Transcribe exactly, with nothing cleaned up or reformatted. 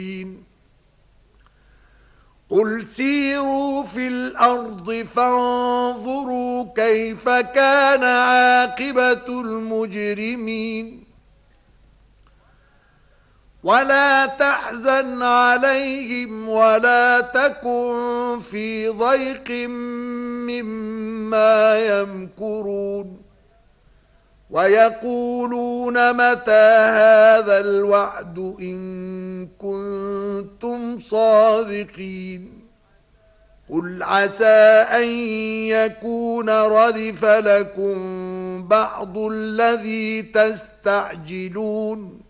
قل سيروا في الأرض فانظروا كيف كان عاقبة المجرمين ولا تحزن عليهم ولا تكن في ضيق مما يمكرون ويقولون متى هذا الوعد إن كنتم صادقين قل عسى أن يكون ردف لكم بعض الذي تستعجلون